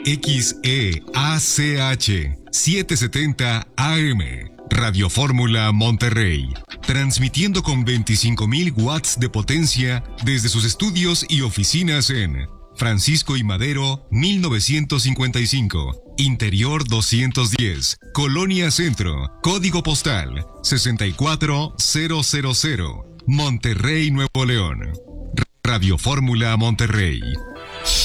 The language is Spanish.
XEACH 770 AM, Radio Fórmula Monterrey, transmitiendo con 25.000 watts de potencia desde sus estudios y oficinas en Francisco y Madero, 1955, Interior 210, Colonia Centro, Código Postal 64000, Monterrey, Nuevo León. Radio Fórmula Monterrey.